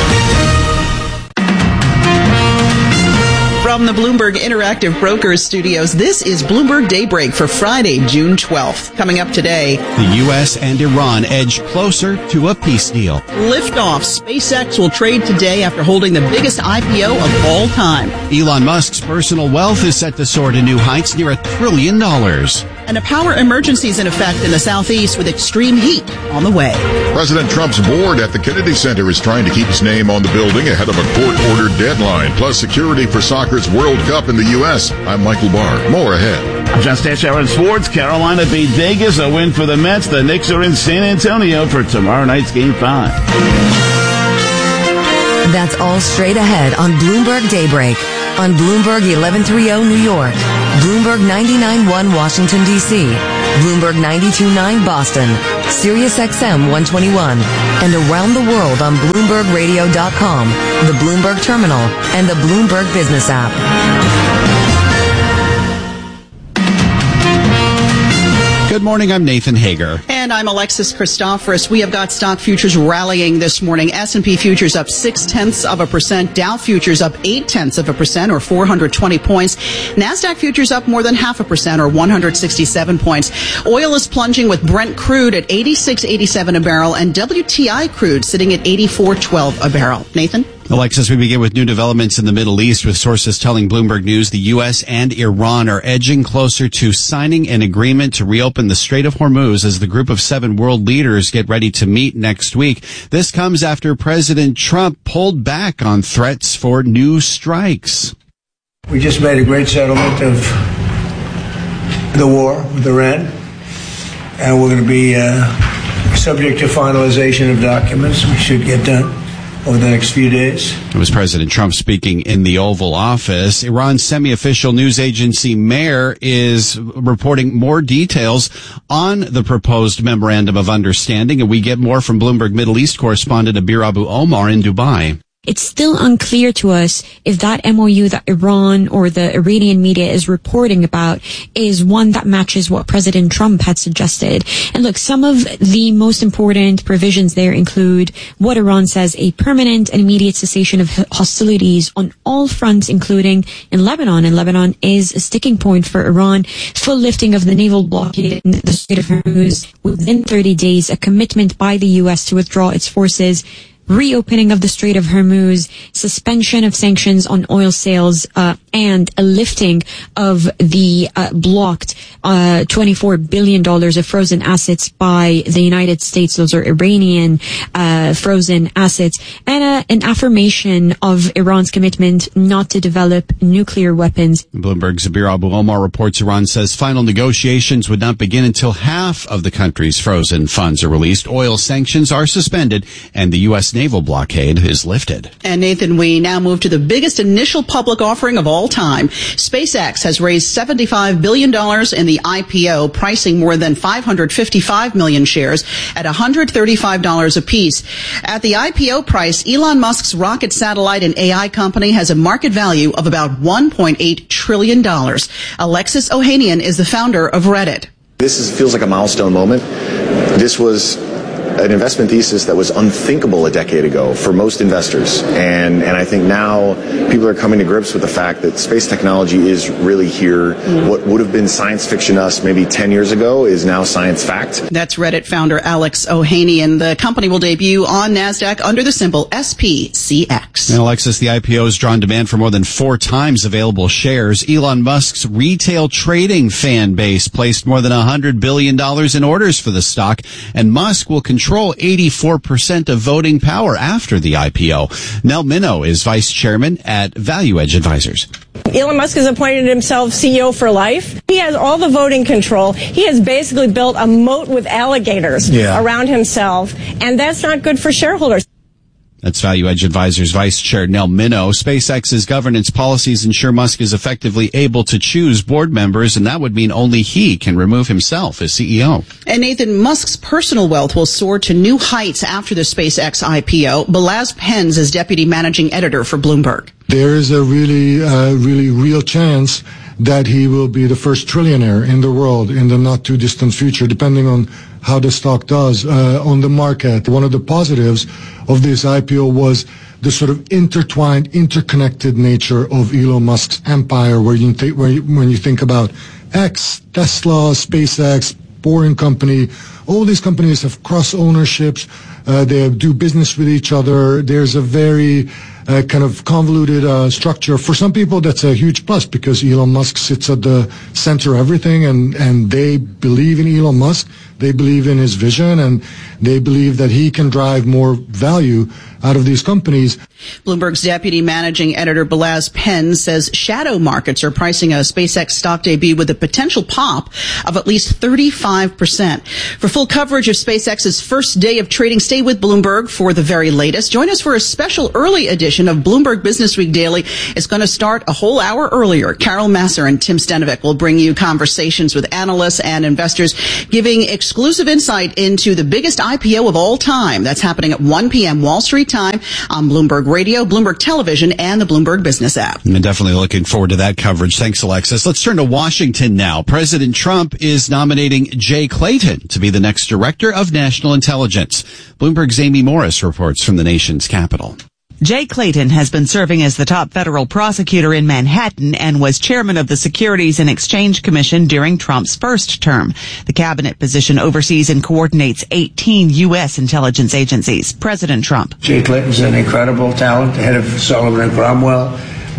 From the Bloomberg Interactive Brokers Studios, this is Bloomberg Daybreak for Friday, June 12th. Coming up today, the U.S. and Iran edge closer to a peace deal. Liftoff. SpaceX will trade today after holding the biggest IPO of all time. Elon Musk's personal wealth is set to soar to new heights near $1 trillion. And a power emergency is in effect in the Southeast with extreme heat on the way. President Trump's board at the Kennedy Center is trying to keep his name on the building ahead of a court-ordered deadline, plus security for soccer's World Cup in the U.S. I'm Michael Barr. More ahead. Just at Sharon Sports, Carolina beat Vegas, a win for the Mets. The Knicks are in San Antonio for tomorrow night's Game 5. That's all straight ahead on Bloomberg Daybreak. On Bloomberg 1130 New York, Bloomberg 99.1 Washington, D.C., Bloomberg 92.9 Boston, Sirius XM 121, and around the world on BloombergRadio.com, the Bloomberg Terminal, and the Bloomberg Business app. Good morning, I'm Nathan Hager. And I'm Alexis Christoforous. We have got stock futures rallying this morning. S&P futures up 0.6%. Dow futures up 0.8% or 420 points. NASDAQ futures up more than 0.5% or 167 points. Oil is plunging with Brent crude at $86.87 a barrel and WTI crude sitting at $84.12 a barrel. Nathan? Alexis, we begin with new developments in the Middle East with sources telling Bloomberg News the U.S. and Iran are edging closer to signing an agreement to reopen the Strait of Hormuz as the group of 7 world leaders get ready to meet next week. This comes after President Trump pulled back on threats for new strikes. We just made a great settlement of the war with Iran, and we're going to be subject to finalization of documents. We should get done over the next few days. It was President Trump speaking in the Oval Office. Iran's semi-official news agency Mehr is reporting more details on the proposed memorandum of understanding, and we get more from Bloomberg Middle East correspondent Abir Abu Omar in Dubai. It's still unclear to us if that MOU that Iran or the Iranian media is reporting about is one that matches what President Trump had suggested. And look, some of the most important provisions there include what Iran says a permanent and immediate cessation of hostilities on all fronts, including in Lebanon. And Lebanon is a sticking point for Iran. Full lifting of the naval blockade in the Strait of Hormuz within 30 days, a commitment by the U.S. to withdraw its forces, reopening of the Strait of Hormuz, suspension of sanctions on oil sales, and a lifting of the blocked $24 billion of frozen assets by the United States. Those are Iranian frozen assets, and an affirmation of Iran's commitment not to develop nuclear weapons. Bloomberg's Abir Abu Omar reports Iran says final negotiations would not begin until half of the country's frozen funds are released. Oil sanctions are suspended, and the U.S. naval blockade is lifted. And Nathan, we now move to the biggest initial public offering of all time. SpaceX has raised $75 billion in the IPO, pricing more than 555 million shares at $135 apiece. At the IPO price, Elon Musk's rocket satellite and AI company has a market value of about $1.8 trillion. Alexis Ohanian is the founder of Reddit. This feels like a milestone moment. This was an investment thesis that was unthinkable a decade ago for most investors. And I think now people are coming to grips with the fact that space technology is really here. What would have been science fiction us maybe 10 years ago is now science fact. That's Reddit founder Alex Ohanian. The company will debut on NASDAQ under the symbol SPCX. And Alexis, the IPO has drawn demand for more than 4 times available shares. Elon Musk's retail trading fan base placed more than $100 billion in orders for the stock, and Musk will control 84% of voting power after the IPO. Nell Minow is vice chairman at Value Edge Advisors. Elon Musk has appointed himself CEO for life. He has all the voting control. He has basically built a moat with alligators around himself, and that's not good for shareholders. That's Value Edge Advisors Vice Chair Nell Minow. SpaceX's governance policies ensure Musk is effectively able to choose board members, and that would mean only he can remove himself as CEO. And Nathan, Musk's personal wealth will soar to new heights after the SpaceX IPO. Balazs Penns is deputy managing editor for Bloomberg. There is a really real chance that he will be the first trillionaire in the world in the not too distant future, depending on how the stock does on the market. One of the positives of this IPO was the sort of intertwined, interconnected nature of Elon Musk's empire, when you think about X, Tesla, SpaceX, Boring Company, all these companies have cross ownerships. They do business with each other. There's a very kind of convoluted structure. For some people, that's a huge plus because Elon Musk sits at the center of everything, and they believe in Elon Musk. They believe in his vision, and they believe that he can drive more value out of these companies. Bloomberg's deputy managing editor Balazs Penns says shadow markets are pricing a SpaceX stock debut with a potential pop of at least 35%. For full coverage of SpaceX's first day of trading, stay with Bloomberg for the very latest. Join us for a special early edition of Bloomberg Business Week Daily. It's going to start a whole hour earlier. Carol Masser and Tim Stenovic will bring you conversations with analysts and investors, giving exclusive insight into the biggest IPO of all time. That's happening at 1 p.m. Wall Street time on Bloomberg Radio, Bloomberg Television, and the Bloomberg Business app. I'm definitely looking forward to that coverage. Thanks, Alexis. Let's turn to Washington now. President Trump is nominating Jay Clayton to be the next director of national intelligence. Bloomberg's Amy Morris reports from the nation's capital. Jay Clayton has been serving as the top federal prosecutor in Manhattan and was chairman of the Securities and Exchange Commission during Trump's first term. The cabinet position oversees and coordinates 18 U.S. intelligence agencies. President Trump. Jay Clayton's an incredible talent, head of Sullivan and Cromwell.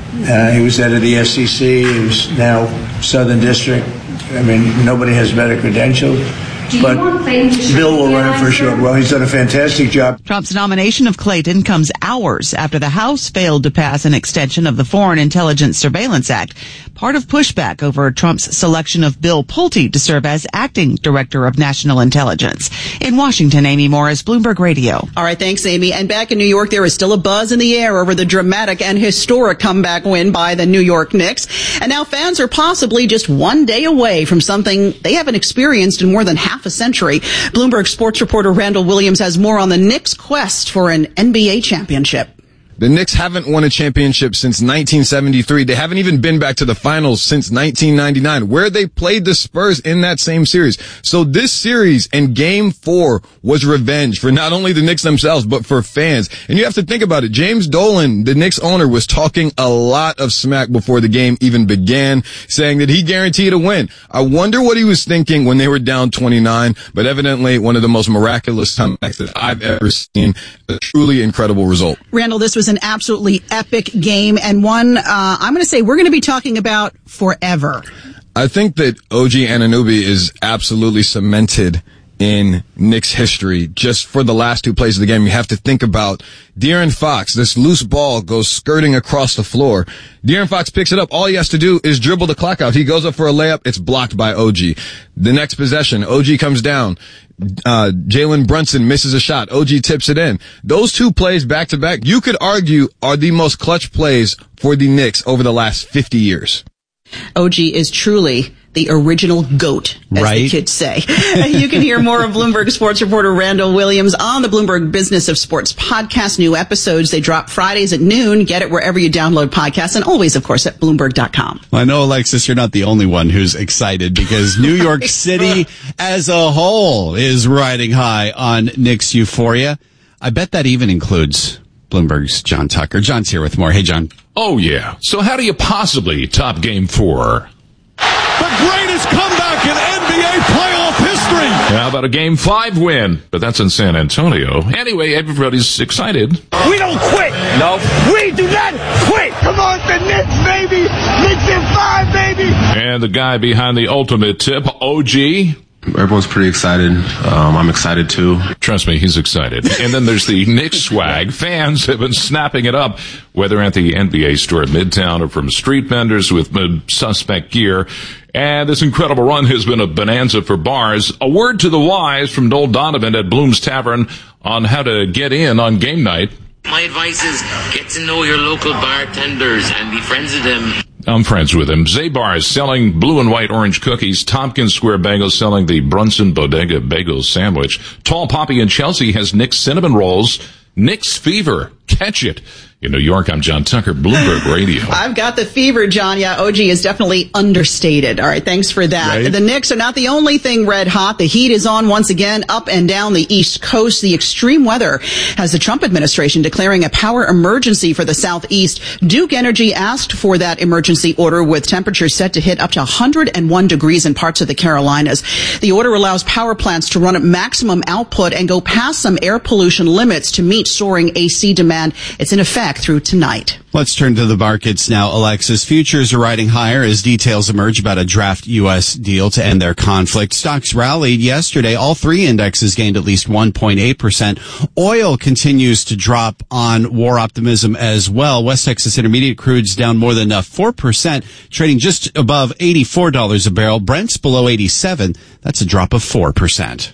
He was head of the SEC. He was now Southern District. I mean, nobody has better credentials. But Bill will run it for sure. Well, he's done a fantastic job. Trump's nomination of Clayton comes hours after the House failed to pass an extension of the Foreign Intelligence Surveillance Act, part of pushback over Trump's selection of Bill Pulte to serve as acting director of national intelligence. In Washington, Amy Morris, Bloomberg Radio. All right, thanks, Amy. And back in New York, there is still a buzz in the air over the dramatic and historic comeback win by the New York Knicks. And now fans are possibly just one day away from something they haven't experienced in more than half a century. Bloomberg sports reporter Randall Williams has more on the Knicks' quest for an NBA championship. The Knicks haven't won a championship since 1973. They haven't even been back to the finals since 1999, where they played the Spurs in that same series. So this series and Game 4 was revenge for not only the Knicks themselves, but for fans. And you have to think about it. James Dolan, the Knicks owner, was talking a lot of smack before the game even began, saying that he guaranteed a win. I wonder what he was thinking when they were down 29, but evidently one of the most miraculous comebacks that I've ever seen. A truly incredible result. Randall, this was an absolutely epic game, and one I'm going to say we're going to be talking about forever. I think that OG Anunoby is absolutely cemented in Knicks history. Just for the last two plays of the game, you have to think about De'Aaron Fox. This loose ball goes skirting across the floor. De'Aaron Fox picks it up. All he has to do is dribble the clock out. He goes up for a layup. It's blocked by OG. The next possession, OG comes down. Jalen Brunson misses a shot. OG tips it in. Those two plays back to back, you could argue, are the most clutch plays for the Knicks over the last 50 years. OG is truly the original GOAT, as the kids say. You can hear more of Bloomberg sports reporter Randall Williams on the Bloomberg Business of Sports podcast. New episodes, they drop Fridays at noon. Get it wherever you download podcasts, and always, of course, at Bloomberg.com. Well, I know, Alexis, you're not the only one who's excited because New York City as a whole is riding high on Knicks euphoria. I bet that even includes Bloomberg's John Tucker. John's here with more. Hey, John. Oh, yeah. So how do you possibly top Game 4? The greatest comeback in NBA playoff history. How about a Game 5 win? But that's in San Antonio. Anyway, everybody's excited. We don't quit. No. We do not quit. Come on, the Knicks, baby. Knicks in 5, baby. And the guy behind the ultimate tip, OG. Everyone's pretty excited. I'm excited too. Trust me, he's excited. And then there's the Knicks swag. Fans have been snapping it up, whether at the NBA store at Midtown or from street vendors with suspect gear. And this incredible run has been a bonanza for bars. A word to the wise from Noel Donovan at Bloom's Tavern on how to get in on game night. My advice is get to know your local bartenders and be friends with them. I'm friends with him. Zabar is selling blue and white orange cookies. Tompkins Square Bagels selling the Brunson Bodega Bagel Sandwich. Tall Poppy in Chelsea has Nick's Cinnamon Rolls. Nick's Fever. Catch it. In New York, I'm John Tucker, Bloomberg Radio. I've got the fever, John. Yeah, OG is definitely understated. All right, thanks for that. Right. The Knicks are not the only thing red hot. The heat is on once again up and down the East Coast. The extreme weather has the Trump administration declaring a power emergency for the Southeast. Duke Energy asked for that emergency order with temperatures set to hit up to 101 degrees in parts of the Carolinas. The order allows power plants to run at maximum output and go past some air pollution limits to meet soaring AC demand. It's in effect through tonight. Let's turn to the markets now, Alexis. Futures are riding higher as details emerge about a draft U.S. deal to end their conflict. Stocks rallied yesterday. All three indexes gained at least 1.8%. Oil continues to drop on war optimism as well. West Texas Intermediate crude's down more than 4%, trading just above $84 a barrel. Brent's below 87. That's a drop of 4%.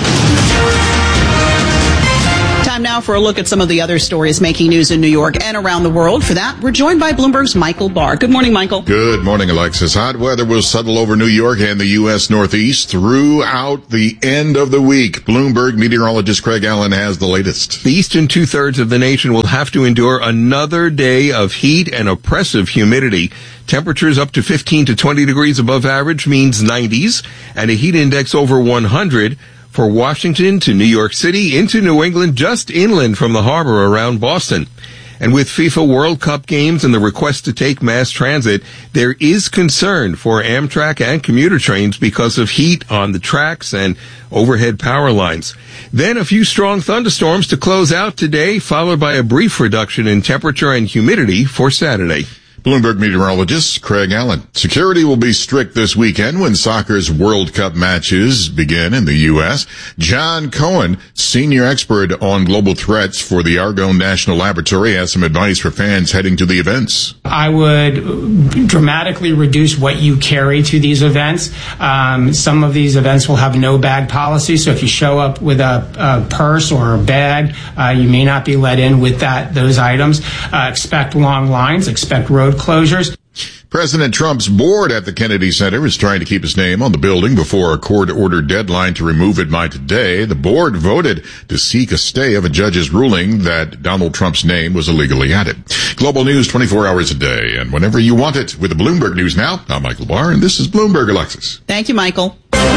Time now for a look at some of the other stories making news in New York and around the world. For that, we're joined by Bloomberg's Michael Barr. Good morning, Michael. Good morning, Alexis. Hot weather will settle over New York and the U.S. Northeast throughout the end of the week. Bloomberg meteorologist Craig Allen has the latest. The eastern two-thirds of the nation will have to endure another day of heat and oppressive humidity. Temperatures up to 15 to 20 degrees above average means 90s, and a heat index over 100 for Washington to New York City into New England, just inland from the harbor around Boston. And with FIFA World Cup games and the request to take mass transit, there is concern for Amtrak and commuter trains because of heat on the tracks and overhead power lines. Then a few strong thunderstorms to close out today, followed by a brief reduction in temperature and humidity for Saturday. Bloomberg meteorologist Craig Allen. Security will be strict this weekend when soccer's World Cup matches begin in the U.S. John Cohen, senior expert on global threats for the Argonne National Laboratory, has some advice for fans heading to the events. I would dramatically reduce what you carry to these events. Some of these events will have no bag policy, so if you show up with a purse or a bag, you may not be let in with those items. Expect long lines, expect road closures. President Trump's board at the Kennedy Center is trying to keep his name on the building before a court-ordered deadline to remove it by today. The board voted to seek a stay of a judge's ruling that Donald Trump's name was illegally added. Global news 24 hours a day, and whenever you want it. With the Bloomberg News Now, I'm Michael Barr, and this is Bloomberg Alexis. Thank you, Michael.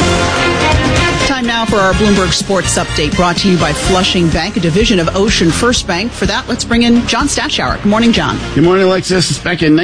Time now for our Bloomberg Sports Update, brought to you by Flushing Bank, a division of Ocean First Bank. For that, let's bring in John Statschauer. Good morning, John. Good morning, Alexis. Back in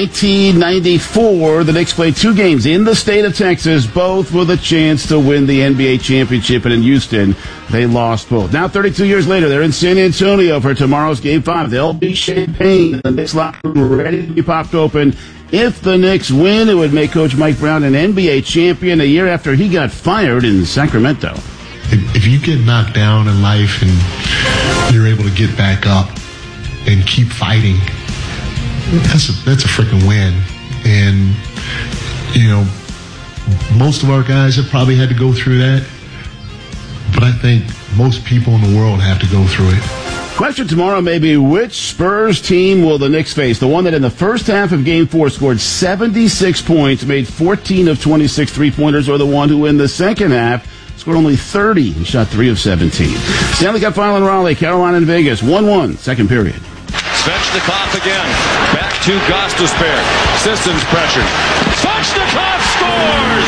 1994, the Knicks played two games in the state of Texas, both with a chance to win the NBA championship, and in Houston, they lost both. Now, 32 years later, they're in San Antonio for tomorrow's Game 5. They'll be champagne. The Knicks locker room ready to be popped open. If the Knicks win, it would make Coach Mike Brown an NBA champion a year after he got fired in Sacramento. If you get knocked down in life and you're able to get back up and keep fighting, that's a freaking win. And, you know, most of our guys have probably had to go through that. But I think most people in the world have to go through it. Question tomorrow may be, which Spurs team will the Knicks face? The one that in the first half of Game 4 scored 76 points, made 14 of 26 three-pointers, or the one who in the second half scored only 30 and shot 3 of 17? Stanley Cup Final in Raleigh, Carolina and Vegas, 1-1, second period. Svechnikov again, back to Gostisbehere. Sissons pressure. Svechnikov scores!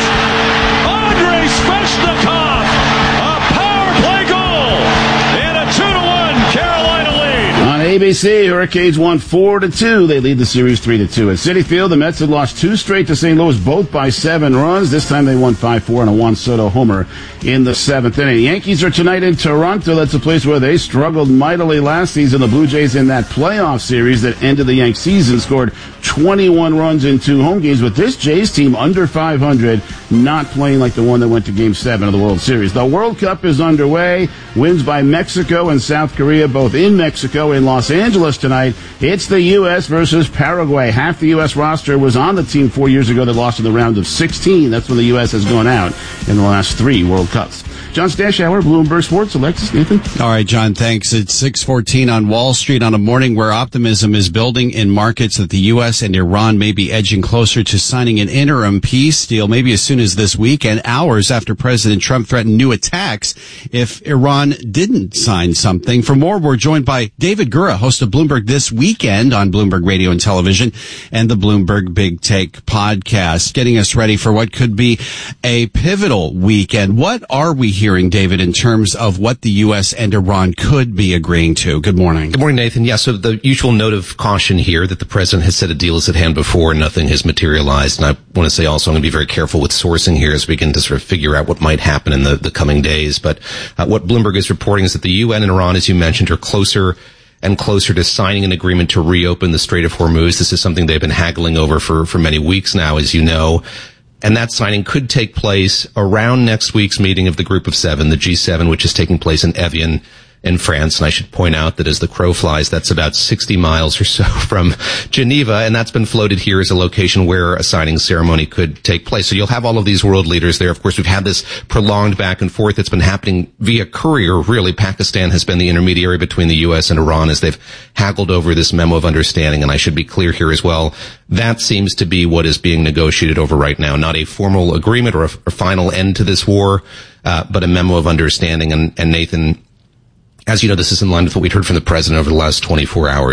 Andrei Svechnikov! A power play goal! And a 2-1 Carolina lead! On ABC, Hurricanes won 4-2. They lead the series 3-2. At Citi Field, the Mets had lost 2 straight to St. Louis, both by 7 runs. This time they won 5-4 on a Juan Soto homer in the 7th inning. The Yankees are tonight in Toronto. That's a place where they struggled mightily last season. The Blue Jays in that playoff series that ended the Yankees season scored 21 runs in 2 home games. But this Jays team under 500, not playing like the one that went to Game 7 of the World Series. The World Cup is underway. Wins by Mexico and South Korea, both in Mexico and Los Angeles tonight. It's the U.S. versus Paraguay. Half the U.S. roster was on the team 4 years ago that lost in the round of 16. That's when the U.S. has gone out in the last 3 World Cups. John Stashower, Bloomberg Sports. Alexis, Nathan. All right, John, thanks. It's 6:14 on Wall Street on a morning where optimism is building in markets that the U.S. and Iran may be edging closer to signing an interim peace deal, maybe as soon as this week, and hours after President Trump threatened new attacks if Iran didn't sign something. For more, we're joined by David Gura, host of Bloomberg This Weekend on Bloomberg Radio and Television and the Bloomberg Big Take podcast, getting us ready for what could be a pivotal weekend. What are we hearing, David, in terms of what the U.S. and Iran could be agreeing to? Good morning. Good morning, Nathan. Yeah, so the usual note of caution here that the president has said a deal is at hand before and nothing has materialized. And I want to say also I'm going to be very careful with sourcing here as we begin to sort of figure out what might happen in the coming days. But what Bloomberg is reporting is that the UN and Iran, as you mentioned, are closer and closer to signing an agreement to reopen the Strait of Hormuz. This is something they've been haggling over for many weeks now, as you know. And that signing could take place around next week's meeting of the Group of Seven, the G7, which is taking place in Evian in France. And I should point out that as the crow flies, that's about 60 miles or so from Geneva. And that's been floated here as a location where a signing ceremony could take place. So you'll have all of these world leaders there. Of course, we've had this prolonged back and forth that's been happening via courier. Really, Pakistan has been the intermediary between the U.S. and Iran as they've haggled over this memo of understanding. And I should be clear here as well. That seems to be what is being negotiated over right now. Not a formal agreement or a final end to this war, but a memo of understanding. And Nathan, as you know, this is in line with what we'd heard from the president over the last 24 hours.